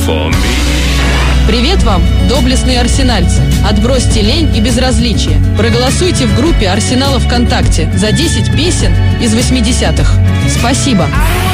For me. Привет вам, доблестные арсенальцы! Отбросьте лень и безразличие. Проголосуйте в группе Арсенала ВКонтакте за 10 песен из 80-х. Спасибо!